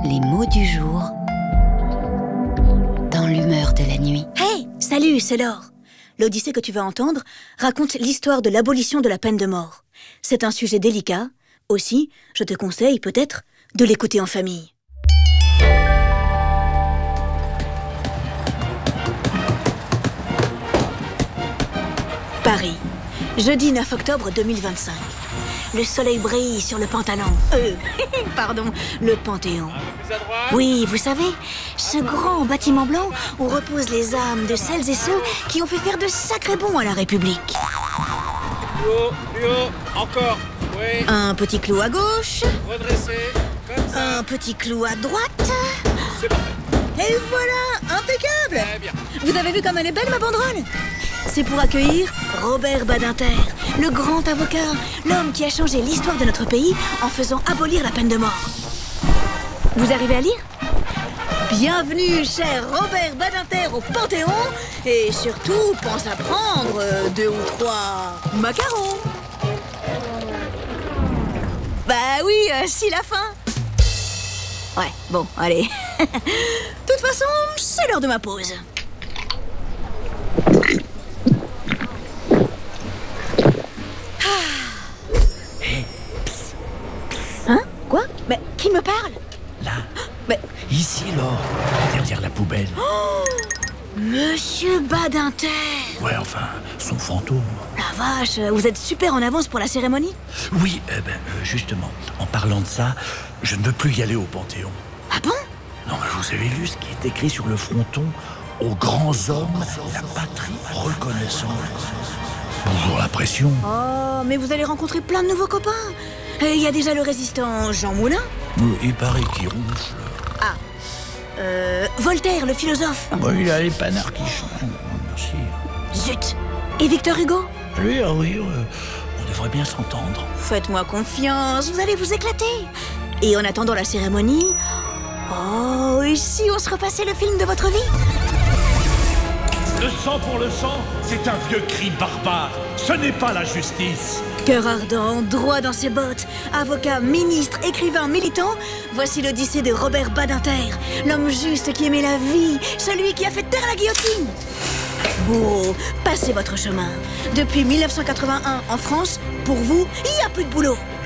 Les mots du jour dans l'humeur de la nuit. Hey, salut, c'est Laure. L'Odyssée que tu vas entendre raconte l'histoire de l'abolition de la peine de mort. C'est un sujet délicat. Aussi, je te conseille peut-être de l'écouter en famille. Paris, jeudi 9 octobre 2025. Le soleil brille sur le le Panthéon. Oui, vous savez, ce grand bâtiment blanc où reposent les âmes de celles et ceux qui ont fait faire de sacrés bons à la République. Plus haut, encore, oui. Un petit clou à gauche, Redressez, comme ça. un petit clou à droite. C'est parfait. Et voilà, impeccable! Très bien. Vous avez vu comme elle est belle, ma banderole? C'est pour accueillir Robert Badinter, le grand avocat, l'homme qui a changé l'histoire de notre pays en faisant abolir la peine de mort. Vous arrivez à lire? Bienvenue, cher Robert Badinter, au Panthéon. Et surtout, pense à prendre 2 ou 3 macarons. Bah oui, si la fin. Ouais, bon, allez. De toute façon, c'est l'heure de ma pause. Hein? Quoi? Mais qui me parle? Là, Mais ici, Laure, derrière la poubelle. Monsieur Badinter! Ouais, enfin, son fantôme. La vache, vous êtes super en avance pour la cérémonie? Oui, justement, en parlant de ça, je ne veux plus y aller au Panthéon. Ah bon? Non, mais vous avez lu ce qui est écrit sur le fronton? Aux grands hommes, la patrie reconnaissante. Bonjour la pression. Oh, mais vous allez rencontrer plein de nouveaux copains. Et il y a déjà le résistant Jean Moulin. Il paraît qu'il ronfle. Voltaire, le philosophe. Il a les panards qui chantent. Merci. Zut! Et Victor Hugo? Lui, oui, on devrait bien s'entendre. Faites-moi confiance, vous allez vous éclater. Et en attendant la cérémonie... Oh, et si on se repassait le film de votre vie? Le sang pour le sang, c'est un vieux cri barbare. Ce n'est pas la justice. Cœur ardent, droit dans ses bottes, avocat, ministre, écrivain, militant, voici l'Odyssée de Robert Badinter, l'homme juste qui aimait la vie, celui qui a fait taire la guillotine. Oh, passez votre chemin. Depuis 1981 en France, pour vous, il n'y a plus de boulot.